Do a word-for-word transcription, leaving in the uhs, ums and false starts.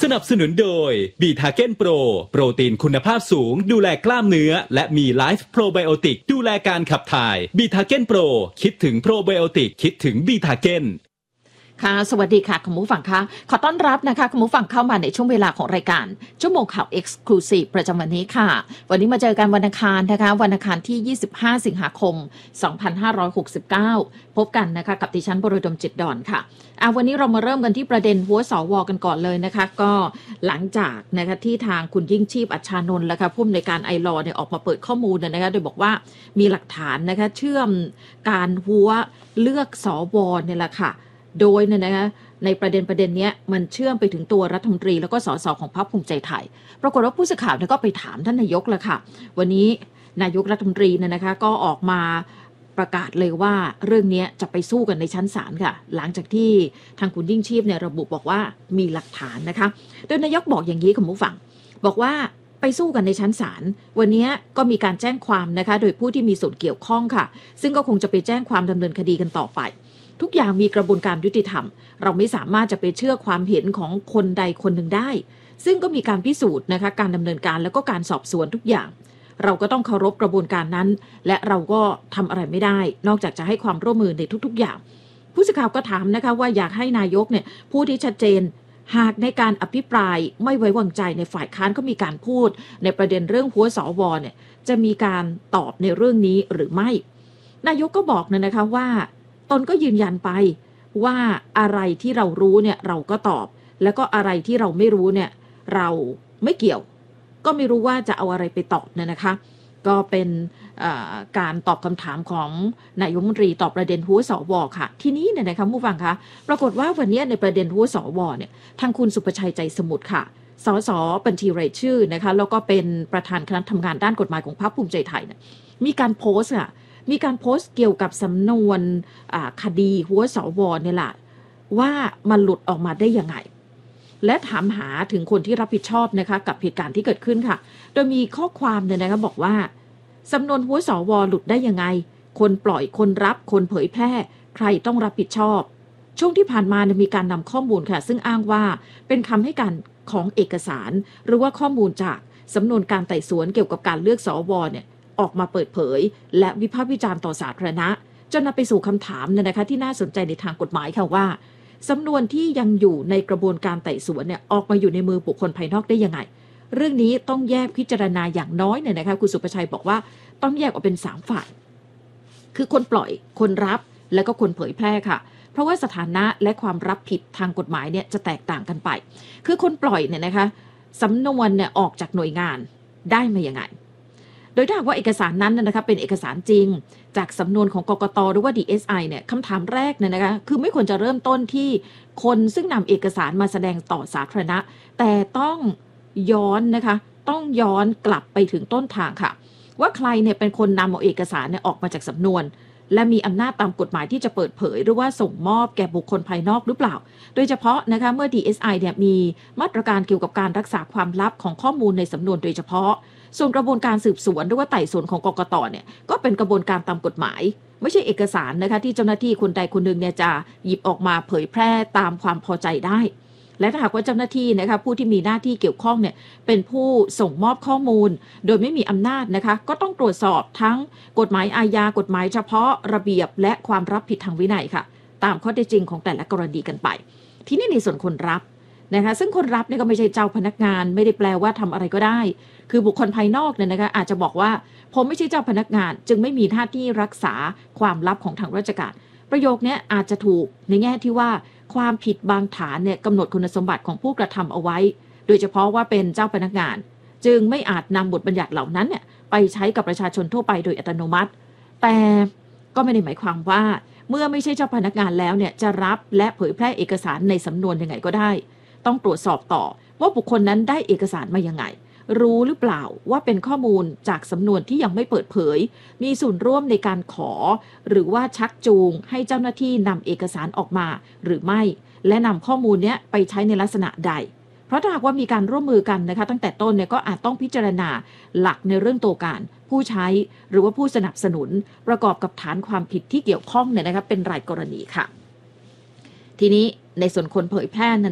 สนับสนุนโดยบีทาเก้นโปรโปรตีนคุณภาพสูงดูแลกล้ามเนื้อและมีไลฟ์โปรไบโอติกดูแลการขับถ่ายบีทาเก้นโปรคิดถึงโปรไบโอติกคิดถึงบีทาเก้นค่ะสวัสดีค่ะคุณผู้ฟังคะขอต้อนรับนะคะคุณผู้ฟังเข้ามาในช่วงเวลาของรายการชั่วโมงข่าว Exclusive ประจำวันนี้ค่ะวันนี้มาเจอกันวันอังคารนะคะวันอังคารที่ยี่สิบห้าสิงหาคมสองพันห้าร้อยหกสิบเก้าพบกันนะคะกับดิฉันบรดมจิตดอนค่ะอ่ะวันนี้เรามาเริ่มกันที่ประเด็นหัวสวกันก่อนเลยนะคะก็หลังจากนะคะที่ทางคุณยิ่งชีพอัชชานนท์นะคะผู้อำนวยการไอลอเนี่ยออกมาเปิดข้อมูลนะคะโดยบอกว่ามีหลักฐานนะคะเชื่อมการหัวเลือกสวเนี่ยแหละค่ะโดยเนี่ยนะคะในประเด็นประเด็นนี้มันเชื่อมไปถึงตัวรัฐมนตรีแล้วก็สสของพรรคภูมิใจไทยปรากฏว่าผู้สื่อข่าวเนี่ยก็ไปถามท่านนายกแล้วค่ะวันนี้นายกรัฐมนตรีเนี่ยนะคะก็ออกมาประกาศเลยว่าเรื่องนี้จะไปสู้กันในชั้นศาลค่ะหลังจากที่ทางคุณยิ่งชีพเนี่ยระบุบอกว่ามีหลักฐานนะคะโดยนายกบอกอย่างนี้คุณผู้ฟังบอกว่าไปสู้กันในชั้นศาลวันนี้ก็มีการแจ้งความนะคะโดยผู้ที่มีส่วนเกี่ยวข้องค่ะซึ่งก็คงจะไปแจ้งความดำเนินคดีกันต่อไปทุกอย่างมีกระบวนการยุติธรรมเราไม่สามารถจะไปเชื่อความเห็นของคนใดคนหนึ่งได้ซึ่งก็มีการพิสูจน์นะคะการดำเนินการแล้วก็การสอบสวนทุกอย่างเราก็ต้องเคารพกระบวนการนั้นและเราก็ทำอะไรไม่ได้นอกจากจะให้ความร่วมมือในทุกๆอย่างผู้สื่อข่าวก็ถามนะคะว่าอยากให้นายกเนี่ยพูดที่ชัดเจนหากในการอภิปรายไม่ไว้วางใจในฝ่ายค้านก็มีการพูดในประเด็นเรื่องหัวสวเนี่ยจะมีการตอบในเรื่องนี้หรือไม่นายกก็บอกนะคะว่าตนก็ยืนยันไปว่าอะไรที่เรารู้เนี่ยเราก็ตอบแล้วก็อะไรที่เราไม่รู้เนี่ยเราไม่เกี่ยวก็ไม่รู้ว่าจะเอาอะไรไปตอบเนี่ยนะคะก็เป็นการตอบคำถามของนายกรัฐมนตรีตอบประเด็นหัวสวค่ะทีนี้เนี่ยนะคะผู้ฟังคะปรากฏว่าวันนี้ในประเด็นหัวสวเนี่ยทางคุณสุประชัยใจสมุทรค่ะสสบัญชีรายชื่อนะคะแล้วก็เป็นประธานคณะทำงานด้านกฎหมายของพรรคภูมิใจไทยเนี่ยมีการโพสต์ค่ะมีการโพสต์เกี่ยวกับสำนวนคดีหัวสวเนี่ยแหละว่ามันหลุดออกมาได้ยังไงและถามหาถึงคนที่รับผิดชอบนะคะกับเหตุการณ์ที่เกิดขึ้นค่ะโดยมีข้อความเนี่ยนะคะบอกว่าสำนวนหัวสวหลุดได้ยังไงคนปล่อยคนรับคนเผยแพร่ใครต้องรับผิดชอบช่วงที่ผ่านมามีการนำข้อมูลค่ะซึ่งอ้างว่าเป็นคำให้การของเอกสารหรือว่าข้อมูลจากสำนวนการไต่สวนเกี่ยวกับการเลือกสวเนี่ยออกมาเปิดเผยและวิพากษ์วิจารณ์ต่อสาธารณะจนนำไปสู่คำถามเนี่ยนะคะที่น่าสนใจในทางกฎหมายค่ะว่าสำนวนที่ยังอยู่ในกระบวนการไต่สวนเนี่ยออกมาอยู่ในมือบุคคลภายนอกได้ยังไงเรื่องนี้ต้องแยกพิจารณาอย่างน้อยเนี่ยนะคะคุณสุประชัยบอกว่าต้องแยกออกเป็นสามฝ่ายคือคนปล่อยคนรับและก็คนเผยแพร่ค่ะเพราะว่าสถานะและความรับผิดทางกฎหมายเนี่ยจะแตกต่างกันไปคือคนปล่อยเนี่ยนะคะสำนวนเนี่ยออกจากหน่วยงานได้มาอย่างไงโดยถ้าหากว่าเอกสารนั้นนะคะเป็นเอกสารจริงจากสำนวนของกกต.หรือว่า ดี เอส ไอ เนี่ยคำถามแรกเนี่ยนะคะคือไม่ควรจะเริ่มต้นที่คนซึ่งนำเอกสารมาแสดงต่อสาธารณะแต่ต้องย้อนนะคะต้องย้อนกลับไปถึงต้นทางค่ะว่าใครเนี่ยเป็นคนนำเอาเอกสารเนี่ยออกมาจากสำนวนและมีอำนาจตามกฎหมายที่จะเปิดเผยหรือว่าส่งมอบแก่บุคคลภายนอกหรือเปล่าโดยเฉพาะนะคะเมื่อ ดี เอส ไอ เนี่ยมีมาตรการเกี่ยวกับการรักษาความลับของข้อมูลในสำนวนโดยเฉพาะส่วนกระบวนการสืบสวนหรือว่าไต่สวนของกกต.เนี่ยก็เป็นกระบวนการตามกฎหมายไม่ใช่เอกสารนะคะที่เจ้าหน้าที่คนใดคนหนึ่งเนี่ยจะหยิบออกมาเผยแพร่ตามความพอใจได้และถ้าหากว่าเจ้าหน้าที่นะคะผู้ที่มีหน้าที่เกี่ยวข้องเนี่ยเป็นผู้ส่งมอบข้อมูลโดยไม่มีอำนาจนะคะก็ต้องตรวจสอบทั้งกฎหมายอาญากฎหมายเฉพาะระเบียบและความรับผิดทางวินัยค่ะตามข้อเท็จจริงของแต่ละกรณีกันไปที่นี่ในส่วนคนรับนะคะซึ่งคนรับเนี่ยก็ไม่ใช่เจ้าพนักงานไม่ได้แปลว่าทำอะไรก็ได้คือบุคคลภายนอกเนี่ยนะคะอาจจะบอกว่าผมไม่ใช่เจ้าพนักงานจึงไม่มีหน้าที่รักษาความลับของทางราชการประโยคนี้อาจจะถูกในแง่ที่ว่าความผิดบางฐานเนี่ยกำหนดคุณสมบัติของผู้กระทำเอาไว้โดยเฉพาะว่าเป็นเจ้าพนักงานจึงไม่อาจนำบทบัญญัติเหล่านั้นเนี่ยไปใช้กับประชาชนทั่วไปโดยอัตโนมัติแต่ก็ไม่ได้หมายความว่าเมื่อไม่ใช่เจ้าพนักงานแล้วเนี่ยจะรับและเผยแพร่เอกสารในสำนวนยังไงก็ได้ต้องตรวจสอบต่อว่าบุคคลนั้นได้เอกสารมายังไงรู้หรือเปล่าว่าเป็นข้อมูลจากสำนวนที่ยังไม่เปิดเผยมีส่วนร่วมในการขอหรือว่าชักจูงให้เจ้าหน้าที่นำเอกสารออกมาหรือไม่และนำข้อมูลนี้ไปใช้ในลักษณะใดเพราะถ้าหากว่ามีการร่วมมือกันนะคะตั้งแต่ต้นเนี่ยก็อาจต้องพิจารณาหลักในเรื่องตัวการผู้ใช้หรือว่าผู้สนับสนุนประกอบกับฐานความผิดที่เกี่ยวข้องเนี่ยนะคะเป็นรายกรณีค่ะทีนี้ในส่วนคนเผยแพร่